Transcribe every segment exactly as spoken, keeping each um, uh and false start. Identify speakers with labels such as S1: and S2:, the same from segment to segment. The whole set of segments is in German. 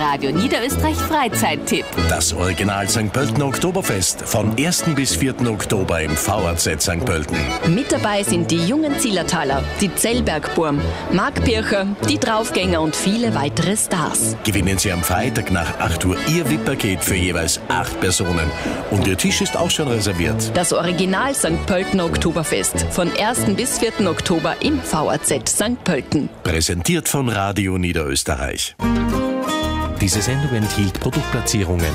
S1: Radio Niederösterreich Freizeittipp.
S2: Das Original Sankt Pöltener Oktoberfest von ersten bis vierten Oktober im V A Z Sankt Pölten.
S3: Mit dabei sind die jungen Zillertaler, die Zellbergburm, Marc Pircher, die Draufgänger und viele weitere Stars.
S2: Gewinnen Sie am Freitag nach acht Uhr Ihr V I P-Paket für jeweils acht Personen. Und Ihr Tisch ist auch schon reserviert.
S3: Das Original Sankt Pöltener Oktoberfest von ersten bis vierten Oktober im V A Z Sankt Pölten.
S2: Präsentiert von Radio Niederösterreich.
S4: Diese Sendung enthielt Produktplatzierungen.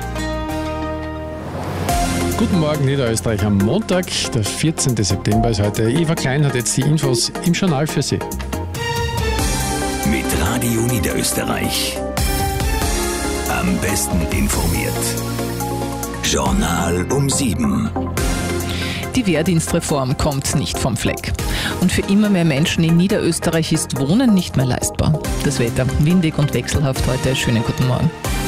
S5: Guten Morgen Niederösterreich am Montag, der vierzehnten September ist heute. Eva Klein hat jetzt die Infos im Journal für Sie.
S6: Mit Radio Niederösterreich. Am besten informiert. Journal um sieben.
S7: Die Wehrdienstreform kommt nicht vom Fleck. Und für immer mehr Menschen in Niederösterreich ist Wohnen nicht mehr leistbar. Das Wetter windig und wechselhaft heute. Schönen guten Morgen.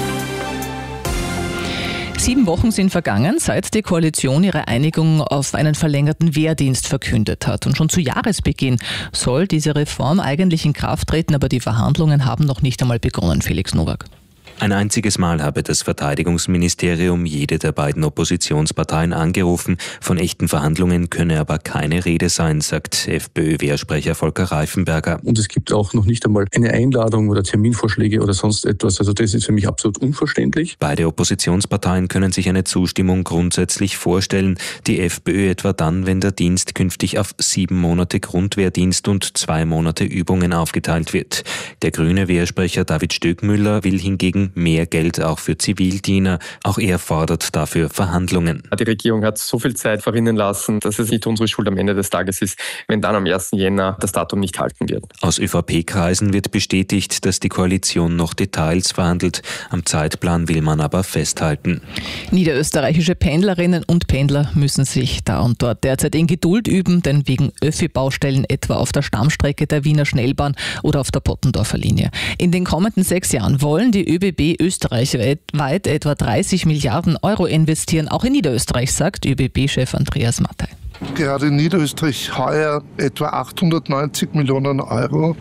S7: Sieben Wochen sind vergangen, seit die Koalition ihre Einigung auf einen verlängerten Wehrdienst verkündet hat. Und schon zu Jahresbeginn soll diese Reform eigentlich in Kraft treten, aber die Verhandlungen haben noch nicht einmal begonnen, Felix Nowak.
S4: Ein einziges Mal habe das Verteidigungsministerium jede der beiden Oppositionsparteien angerufen. Von echten Verhandlungen könne aber keine Rede sein, sagt FPÖ-Wehrsprecher Volker Reifenberger.
S8: Und es gibt auch noch nicht einmal eine Einladung oder Terminvorschläge oder sonst etwas. Also das ist für mich absolut unverständlich.
S4: Beide Oppositionsparteien können sich eine Zustimmung grundsätzlich vorstellen. Die FPÖ etwa dann, wenn der Dienst künftig auf sieben Monate Grundwehrdienst und zwei Monate Übungen aufgeteilt wird. Der grüne Wehrsprecher David Stöckmüller will hingegen mehr Geld auch für Zivildiener. Auch er fordert dafür Verhandlungen.
S9: Die Regierung hat so viel Zeit verrinnen lassen, dass es nicht unsere Schuld am Ende des Tages ist, wenn dann am ersten Jänner das Datum nicht halten wird.
S4: Aus ÖVP-Kreisen wird bestätigt, dass die Koalition noch Details verhandelt. Am Zeitplan will man aber festhalten.
S7: Niederösterreichische Pendlerinnen und Pendler müssen sich da und dort derzeit in Geduld üben, denn wegen Öffi-Baustellen etwa auf der Stammstrecke der Wiener Schnellbahn oder auf der Pottendorfer Linie. In den kommenden sechs Jahren wollen die ÖBB österreichweit etwa dreißig Milliarden Euro investieren, auch in Niederösterreich, sagt ÖBB-Chef Andreas Mattei.
S10: Gerade in Niederösterreich heuer etwa achthundertneunzig Millionen Euro.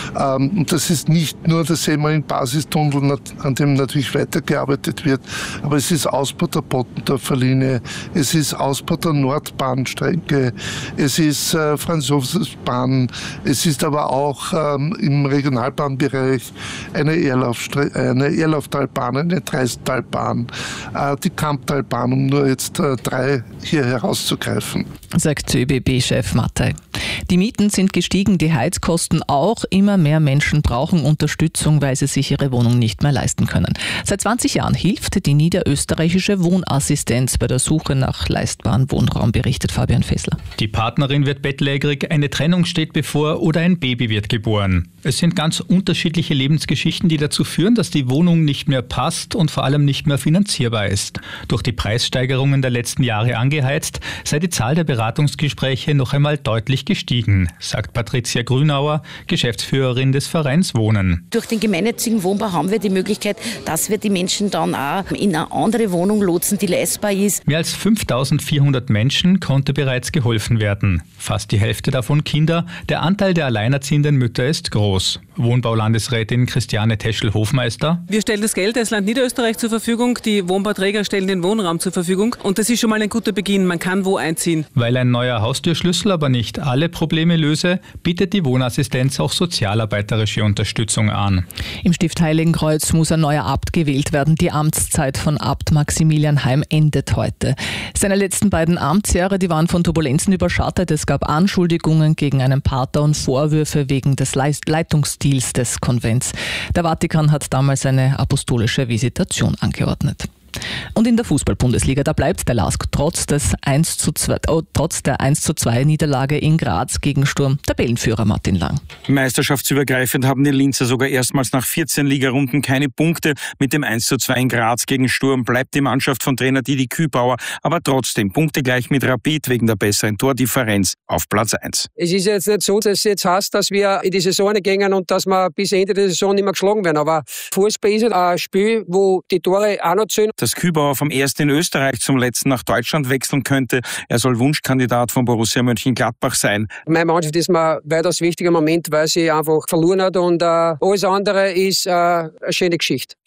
S10: Und das ist nicht nur der Semmering-Basistunnel, an dem natürlich weitergearbeitet wird, aber es ist Ausbau der Pottendorfer Linie, es ist Ausbau der Nordbahnstrecke, es ist äh, Franz-Josefs-Bahn, es ist aber auch ähm, im Regionalbahnbereich eine, Erlaufstre- eine Erlauftalbahn, eine Dreistalbahn, äh, die Kamptalbahn, um nur jetzt äh, drei hier herauszugreifen.
S7: Sagt ÖBB-Chef Mattei. Die Mieten sind gestiegen, die Heizkosten auch. Immer mehr Menschen brauchen Unterstützung, weil sie sich ihre Wohnung nicht mehr leisten können. Seit zwanzig Jahren hilft die niederösterreichische Wohnassistenz bei der Suche nach leistbarem Wohnraum, berichtet Fabian Fessler.
S11: Die Partnerin wird bettlägerig, eine Trennung steht bevor oder ein Baby wird geboren. Es sind ganz unterschiedliche Lebensgeschichten, die dazu führen, dass die Wohnung nicht mehr passt und vor allem nicht mehr finanzierbar ist. Durch die Preissteigerungen der letzten Jahre angeheizt, sei die Zahl der Beratungsgespräche noch einmal deutlich gestiegen, sagt Patricia Grünauer, Geschäftsführerin des Vereins Wohnen.
S12: Durch den gemeinnützigen Wohnbau haben wir die Möglichkeit, dass wir die Menschen dann auch in eine andere Wohnung lotsen, die leistbar ist.
S11: Mehr als fünftausendvierhundert Menschen konnte bereits geholfen werden. Fast die Hälfte davon Kinder. Der Anteil der alleinerziehenden Mütter ist groß. Wohnbaulandesrätin Christiane Teschel-Hofmeister.
S13: Wir stellen das Geld als Land Niederösterreich zur Verfügung, die Wohnbauträger stellen den Wohnraum zur Verfügung und das ist schon mal ein guter Beginn, man kann wo einziehen.
S11: Weil ein neuer Haustürschlüssel aber nicht alle Probleme löse, bietet die Wohnassistenz auch sozialarbeiterische Unterstützung an.
S7: Im Stift Heiligenkreuz muss ein neuer Abt gewählt werden. Die Amtszeit von Abt Maximilian Heim endet heute. Seine letzten beiden Amtsjahre, die waren von Turbulenzen überschattet. Es gab Anschuldigungen gegen einen Pater und Vorwürfe wegen des Leitungsstils des Konvents. Der Vatikan hat damals eine apostolische Visitation angeordnet. Und in der Fußball-Bundesliga, da bleibt der LASK trotz, des eins zu zwei, oh, trotz der eins zu zwei Niederlage in Graz gegen Sturm Tabellenführer Martin Lang.
S14: Meisterschaftsübergreifend haben die Linzer sogar erstmals nach vierzehn Ligarunden keine Punkte. Mit dem eins zu zwei in Graz gegen Sturm bleibt die Mannschaft von Trainer Didi Kübauer, aber trotzdem punktegleich mit Rapid wegen der besseren Tordifferenz auf Platz eins.
S15: Es ist jetzt nicht so, dass es jetzt heißt, dass wir in die Saison gehen und dass wir bis Ende der Saison nicht mehr geschlagen werden. Aber Fußball ist ein Spiel, wo die Tore auch noch zählen.
S14: Dass Kübauer vom ersten in Österreich zum letzten nach Deutschland wechseln könnte. Er soll Wunschkandidat von Borussia Mönchengladbach sein.
S15: Meine Mannschaft ist mir weitaus wichtiger Moment, weil sie einfach verloren hat und äh, alles andere ist äh, eine schöne Geschichte.